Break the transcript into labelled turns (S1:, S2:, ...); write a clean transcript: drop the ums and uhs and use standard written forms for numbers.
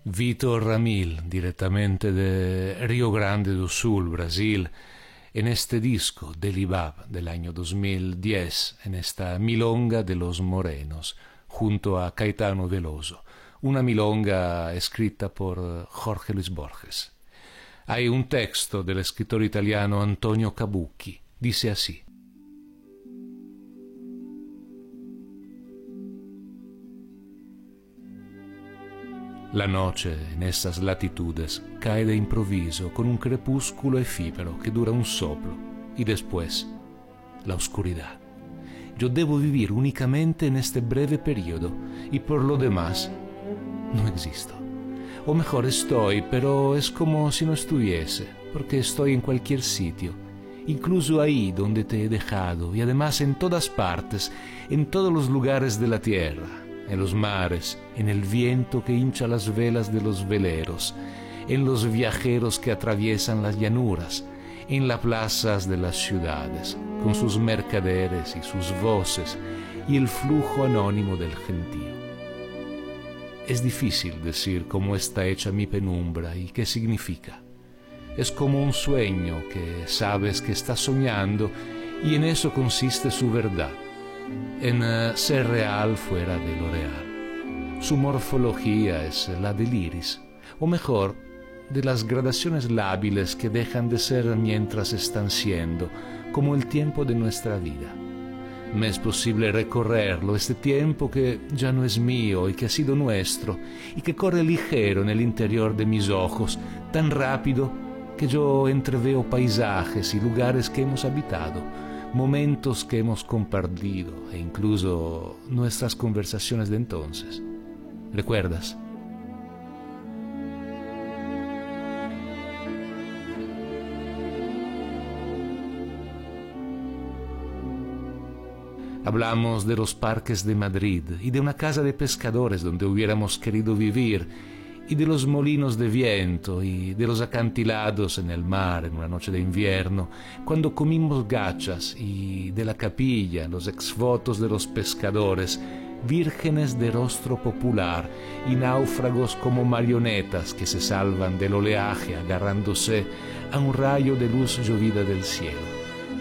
S1: Vitor Ramil, diretamente de Río Grande do Sul, Brasil, en este disco Delibab del año 2010, en esta milonga de los morenos, junto a Caetano Veloso, una milonga escrita por Jorge Luis Borges. Hay un texto del escritor italiano Antonio Cabucchi, dice así: la noche en esas latitudes cae de improviso con un crepúsculo efímero que dura un soplo y después la oscuridad. Yo debo vivir únicamente en este breve periodo y por lo demás no existo. O mejor estoy, pero es como si no estuviese, porque estoy en cualquier sitio, incluso ahí donde te he dejado y además en todas partes, en todos los lugares de la tierra, en los mares, en el viento que hincha las velas de los veleros, en los viajeros que atraviesan las llanuras, en las plazas de las ciudades, con sus mercaderes y sus voces y el flujo anónimo del gentío. Es difícil decir cómo está hecha mi penumbra y qué significa. Es como un sueño que sabes que estás soñando y en eso consiste su verdad, en ser real fuera de lo real. Su morfología es la del iris, o mejor, de las gradaciones lábiles que dejan de ser mientras están siendo, como el tiempo de nuestra vida. Me es posible recorrerlo, este tiempo que ya no es mío y que ha sido nuestro, y que corre ligero en el interior de mis ojos, tan rápido que yo entreveo paisajes y lugares que hemos habitado, momentos que hemos compartido e incluso nuestras conversaciones de entonces. ¿Recuerdas? Hablamos de los parques de Madrid y de una casa de pescadores donde hubiéramos querido vivir, y de los molinos de viento y de los acantilados en el mar en una noche de invierno, cuando comimos gachas, y de la capilla, los exvotos de los pescadores, vírgenes de rostro popular y náufragos como marionetas que se salvan del oleaje agarrándose a un rayo de luz llovida del cielo.